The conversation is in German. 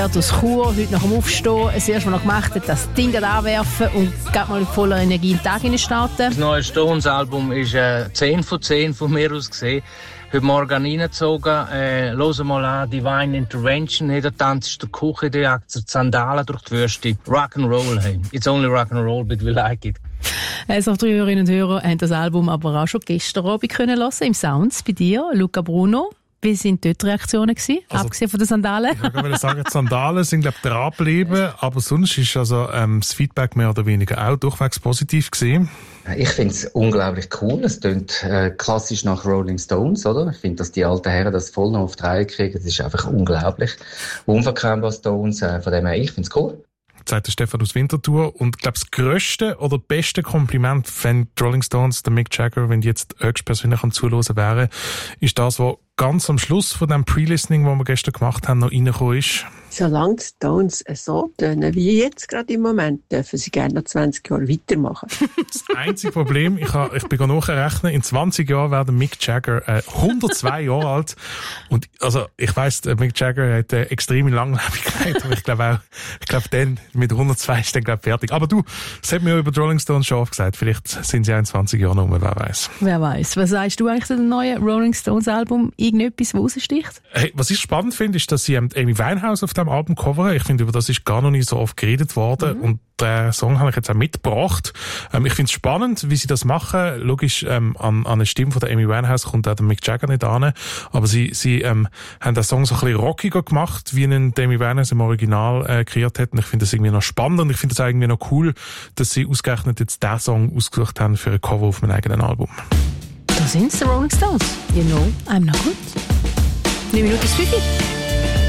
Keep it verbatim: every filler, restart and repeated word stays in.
Aus Chur, heute nach dem Aufstehen, das erste Mal noch gemacht hat, das Ding anwerfen und gerade mal mit voller Energie in den Tag starten. Das neue Stones-Album ist äh, zehn von zehn von mir aus gesehen. Heute Morgen reingezogen, äh, hören mal an, Divine Intervention, jeder tanzt durch die Küche, der jagt die Sandalen durch die Wüste. Rock'n'Roll, hey. It's only Rock'n'Roll, but we like it. Also, drei Hörerinnen und Hörer haben das Album aber auch schon gestern Abend können hören, im Sounds bei dir, Luca Bruno. Wie sind dort die Reaktionen gewesen, also, abgesehen von den Sandalen? Ich würde sagen, die Sandalen sind, glaube ich, dranbleiben, aber sonst ist also ähm, das Feedback mehr oder weniger auch durchwegs positiv gewesen. Ich finde es unglaublich cool. Es klingt äh, klassisch nach Rolling Stones, oder? Ich finde, dass die alten Herren das voll noch auf die Reihe kriegen, das ist einfach unglaublich. Unverkennbar Stones, äh, von dem her, ich finde es cool. Sagt der Stefan aus Winterthur. Und ich glaube, das grösste oder beste Kompliment, wenn die Rolling Stones, der Mick Jagger, wenn die jetzt höchstpersönlich am Zuhören wären, ist das, was ganz am Schluss von dem Pre-Listening, das wir gestern gemacht haben, noch reingekommen ist. Solange die Stones so tönen wie jetzt gerade im Moment, dürfen sie gerne noch zwanzig Jahre weitermachen. Das einzige Problem, ich, habe, ich bin nachrechnen, in zwanzig Jahren werden Mick Jagger äh, hundertzwei Jahre alt. Und also ich weiss, Mick Jagger hat eine extreme Langlebigkeit, aber ich glaube auch, ich glaube dann mit hundertzwei ist dann glaube fertig. Aber du, das hat mir über die Rolling Stones schon oft gesagt, vielleicht sind sie auch in zwanzig Jahren rum, wer weiß. Wer weiß. Was sagst du eigentlich zu dem neuen Rolling Stones Album? Irgendetwas, was raussticht? Hey, was ich spannend finde, ist, dass sie ähm, Amy Winehouse auf dem Album covern. Ich finde, über das ist gar noch nicht so oft geredet worden. Mhm. Und den Song habe ich jetzt auch mitgebracht. Ähm, ich finde es spannend, wie sie das machen. Logisch, ähm, an, an eine Stimme von der Amy Winehouse kommt auch der Mick Jagger nicht an. Aber sie, sie ähm, haben den Song so ein bisschen rockiger gemacht, wie ihn Amy Winehouse im Original äh, kreiert hat. Und ich finde das irgendwie noch spannend und ich finde das irgendwie noch cool, dass sie ausgerechnet jetzt diesen Song ausgesucht haben für ein Cover auf meinem eigenen Album. Da sind die Rolling Stones. You know, I'm not good. Eine Minute fünf.